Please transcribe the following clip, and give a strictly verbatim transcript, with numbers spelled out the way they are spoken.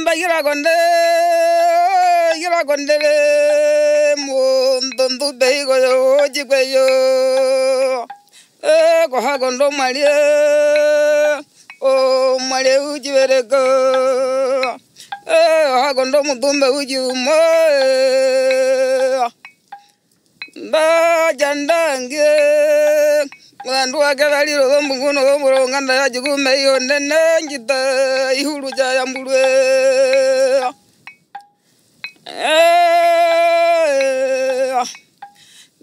Anda gira gonde gira gonde Mundu beigo yo jigweyo Eh ko ha gondo mali O mali uji verego Eh ha gondo mudumbe uji umo Da jandange Mwandu wake valiro munguno gomuro nganda ya jigume yo nene njita ihuru jaya mbulwe Eh